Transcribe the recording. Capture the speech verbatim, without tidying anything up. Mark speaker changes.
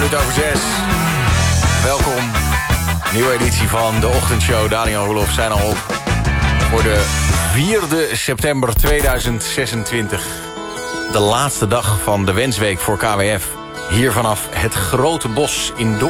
Speaker 1: minuten over zes. Welkom. Nieuwe editie van de ochtendshow. Daniel Roelof zijn al op voor de vierde september tweeduizend zesentwintig. De laatste dag van de wensweek voor K W F. Hier vanaf het Grote Bos in Doorn.